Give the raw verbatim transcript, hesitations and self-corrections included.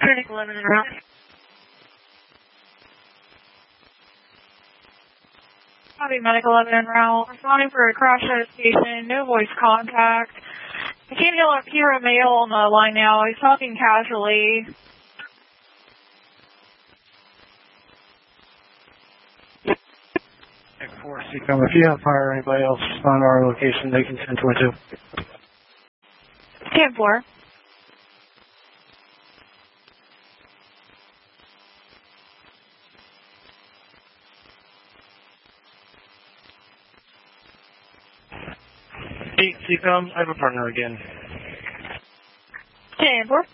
Clinic eleven and route. Copy, Medical eleven en route. Responding for a crash at a station, no voice contact. I can't hear a male on the line now. He's talking casually. four C C O M, if you have fire or anybody else on our location, they can send twenty-two. ten four. eight C C O M, I have a partner again. ten four.